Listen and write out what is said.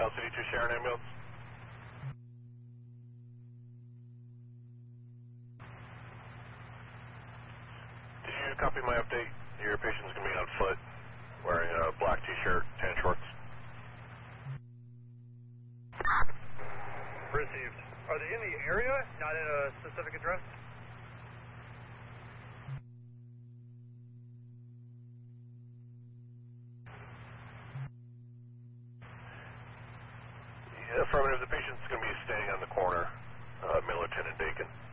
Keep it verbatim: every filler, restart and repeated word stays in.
L C D two Sharon ambulance. Did you copy my update? Your patient's going to be on foot, wearing a black t-shirt, tan shorts. Received. Are they in the area, not in a specific address? Yeah, affirmative. The patient's going to be staying on the corner, uh, Millerton and Dakin.